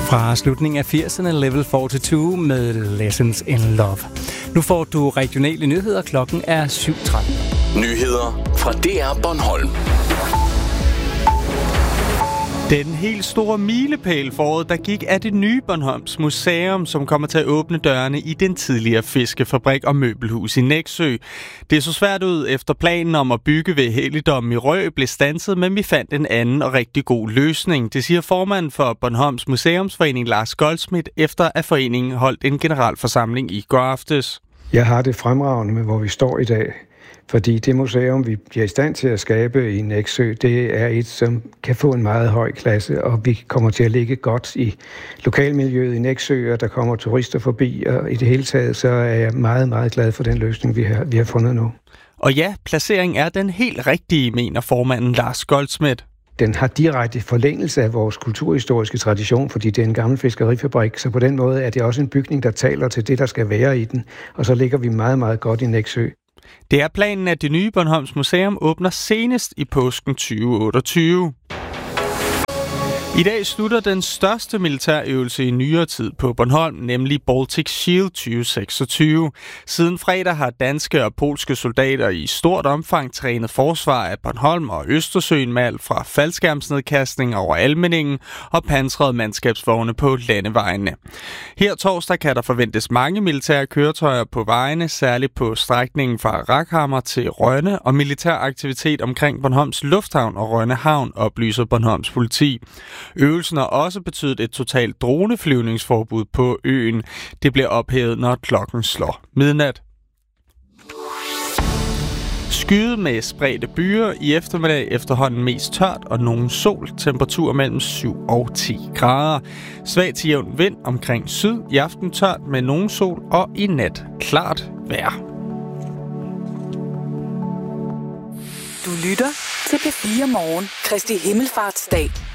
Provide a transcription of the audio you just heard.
Fra slutningen af 80'erne, Level 42 med Lessons in Love. Nu får du regionale nyheder. Klokken er 7:13. Nyheder fra DR Bornholm. Den helt store milepæl for året, der gik af det nye Bornholms Museum, som kommer til at åbne dørene i den tidligere fiskefabrik og møbelhus i Nexø. Det så svært ud efter planen om at bygge ved Helligdommen i Rø blev standset, men vi fandt en anden og rigtig god løsning. Det siger formanden for Bornholms Museumsforening, Lars Goldsmith, efter at foreningen holdt en generalforsamling i går aftes. Jeg har det fremragende med, hvor vi står i dag. Fordi det museum, vi bliver i stand til at skabe i Nexø, det er et, som kan få en meget høj klasse, og vi kommer til at ligge godt i lokalmiljøet i Nexø, og der kommer turister forbi, og i det hele taget, så er jeg meget, meget glad for den løsning, vi har fundet nu. Og ja, placeringen er den helt rigtige, mener formanden Lars Goldsmith. Den har direkte forlængelse af vores kulturhistoriske tradition, fordi det er en gammel fiskerifabrik, så på den måde er det også en bygning, der taler til det, der skal være i den, og så ligger vi meget, meget godt i Nexø. Det er planen, at det nye Bornholms Museum åbner senest i påsken 2028. I dag slutter den største militærøvelse i nyere tid på Bornholm, nemlig Baltic Shield 2026. Siden fredag har danske og polske soldater i stort omfang trænet forsvar af Bornholm og Østersøen med alt fra faldskærmsnedkastning over Almindingen og pansrede mandskabsvogne på landevejene. Her torsdag kan der forventes mange militære køretøjer på vejene, særligt på strækningen fra Rakhammer til Rønne, og militær aktivitet omkring Bornholms Lufthavn og Rønne Havn, oplyser Bornholms politi. Øvelsen har også betydet et totalt droneflyvningsforbud på øen. Det bliver ophævet, når klokken slår midnat. Skyet med spredte byer, i eftermiddag efterhånden mest tørt og nogen sol, temperatur mellem 7 og 10 grader. Svag til jævn vind omkring syd, i aften tørt med nogen sol og i nat klart vejr. Du lytter til P4 Morgen, Kristi Himmelfartsdag.